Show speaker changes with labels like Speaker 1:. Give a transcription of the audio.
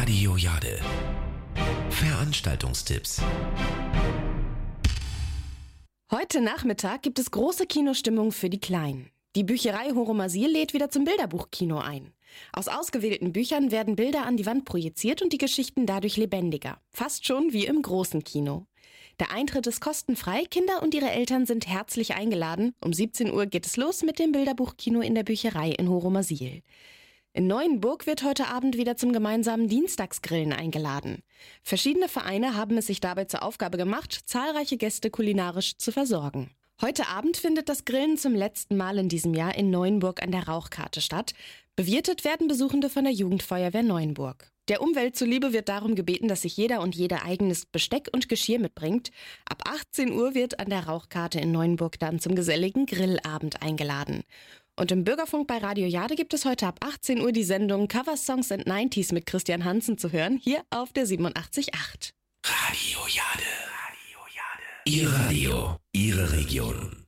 Speaker 1: Radio Jade. Veranstaltungstipps.
Speaker 2: Heute Nachmittag gibt es große Kinostimmung für die Kleinen. Die Bücherei Horomasil lädt wieder zum Bilderbuchkino ein. Aus ausgewählten Büchern werden Bilder an die Wand projiziert und die Geschichten dadurch lebendiger. Fast schon wie im großen Kino. Der Eintritt ist kostenfrei, Kinder und ihre Eltern sind herzlich eingeladen. Um 17 Uhr geht es los mit dem Bilderbuchkino in der Bücherei in Horomasil. In Neuenburg wird heute Abend wieder zum gemeinsamen Dienstagsgrillen eingeladen. Verschiedene Vereine haben es sich dabei zur Aufgabe gemacht, zahlreiche Gäste kulinarisch zu versorgen. Heute Abend findet das Grillen zum letzten Mal in diesem Jahr in Neuenburg an der Rauchkarte statt. Bewirtet werden Besuchende von der Jugendfeuerwehr Neuenburg. Der Umwelt zuliebe wird darum gebeten, dass sich jeder und jede eigenes Besteck und Geschirr mitbringt. Ab 18 Uhr wird an der Rauchkarte in Neuenburg dann zum geselligen Grillabend eingeladen. Und im Bürgerfunk bei Radio Jade gibt es heute ab 18 Uhr die Sendung Cover Songs and 90s mit Christian Hansen zu hören, hier auf der 87.8.
Speaker 1: Radio Jade. Ihr Radio, Ihre Region.